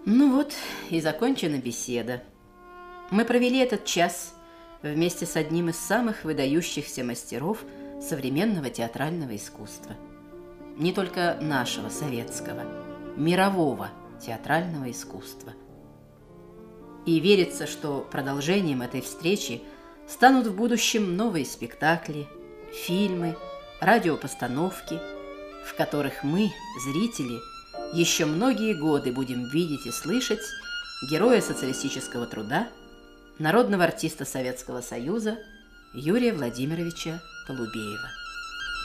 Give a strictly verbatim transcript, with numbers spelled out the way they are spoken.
Ну вот и закончена беседа. Мы провели этот час вместе с одним из самых выдающихся мастеров современного театрального искусства. Не только нашего советского, мирового театрального искусства. И верится, что продолжением этой встречи станут в будущем новые спектакли, фильмы, радиопостановки, в которых мы, зрители, еще многие годы будем видеть и слышать героя социалистического труда, народного артиста Советского Союза Юрия Владимировича Голубеева.